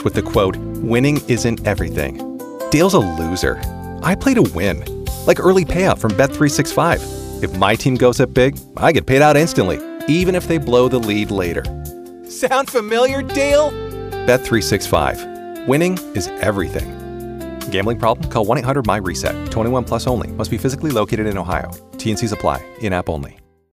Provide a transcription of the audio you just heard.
us with the quote, "Winning isn't everything." Dale's a loser. I play to win. Like early payout from Bet365. If my team goes up big, I get paid out instantly, even if they blow the lead later. Sound familiar, Dale? Bet365. Winning is everything. Gambling problem? Call 1-800-MY-RESET. 21 plus only. Must be physically located in Ohio. T&Cs apply. In-app only.